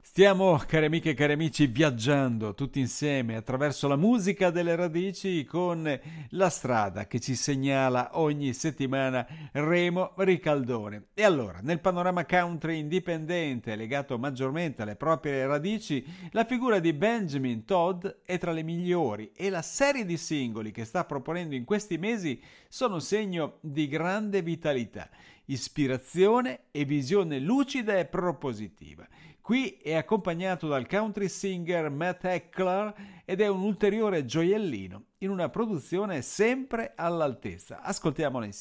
Stiamo, cari amiche e cari amici, viaggiando tutti insieme attraverso la musica delle radici con la strada che ci segnala ogni settimana Remo Ricaldone. E allora, nel panorama country indipendente legato maggiormente alle proprie radici, la figura di Benjamin Todd è tra le migliori e la serie di singoli che sta proponendo in questi mesi sono segno di grande vitalità, ispirazione e visione lucida e propositiva. Qui è accompagnato dal country singer Matt Heckler ed è un ulteriore gioiellino in una produzione sempre all'altezza. Ascoltiamola insieme.